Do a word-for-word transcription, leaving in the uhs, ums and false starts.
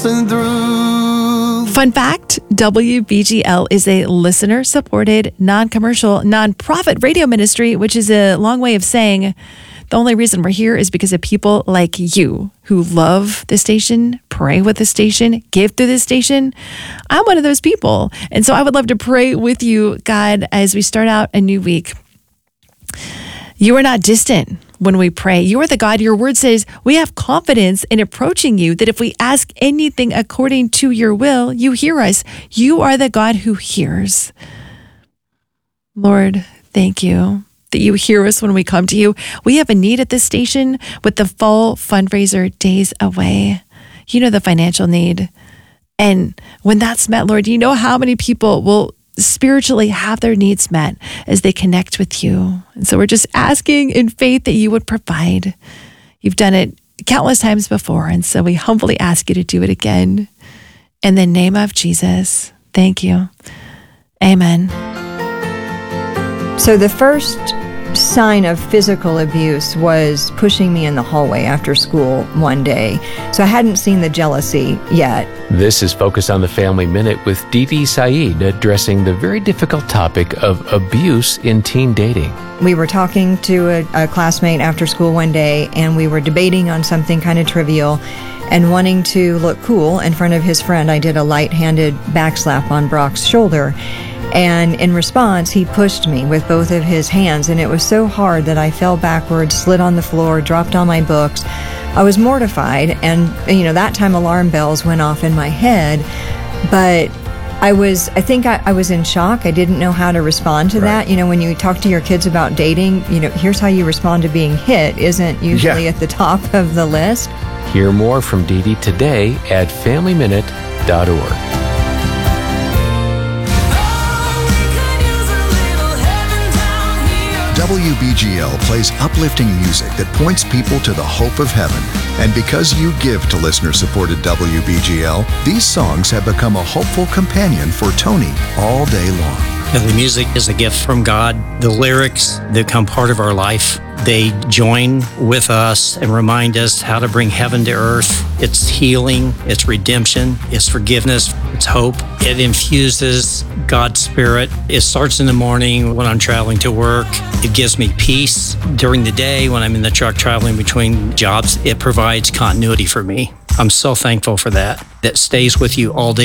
Fun fact, W B G L is a listener-supported, non-commercial, non-profit radio ministry, which is a long way of saying the only reason we're here is because of people like you who love the station, pray with the station, give through the station. I'm one of those people. And so I would love to pray with you, God, as we start out a new week. You are not distant when we pray. You are the God. Your word says we have confidence in approaching you, that if we ask anything according to your will, you hear us. You are the God who hears. Lord, thank you that you hear us when we come to you. We have a need at this station with the fall fundraiser days away. You know the financial need. And when that's met, Lord, you know how many people will spiritually have their needs met as they connect with you. And so we're just asking in faith that you would provide. You've done it countless times before, and so we humbly ask you to do it again. In the name of Jesus, thank you. Amen. So the first sign of physical abuse was pushing me in the hallway after school one day. So I hadn't seen the jealousy yet. This is Focus on the Family Minute with Dee Dee Saeed, addressing the very difficult topic of abuse in teen dating. We were talking to a, a classmate after school one day, and we were debating on something kind of trivial, and wanting to look cool in front of his friend, I did a light-handed backslap on Brock's shoulder. And in response, he pushed me with both of his hands, and it was so hard that I fell backwards, slid on the floor, dropped all my books. I was mortified, and, you know, that time alarm bells went off in my head, but I was, I think I, I was in shock. I didn't know how to respond to Right. that. You know, when you talk to your kids about dating, you know, here's how you respond to being hit isn't usually Yeah. at the top of the list. Hear more from Dee Dee today at family minute dot org. W B G L plays uplifting music that points people to the hope of heaven. And because you give to listener-supported W B G L, these songs have become a hopeful companion for Tony all day long. The music is a gift from God. The lyrics become part of our life. They join with us and remind us how to bring heaven to earth. It's healing, it's redemption, it's forgiveness, it's hope. It infuses God's Spirit. It starts in the morning when I'm traveling to work. It gives me peace. During the day when I'm in the truck traveling between jobs, it provides continuity for me. I'm so thankful for that. That stays with you all day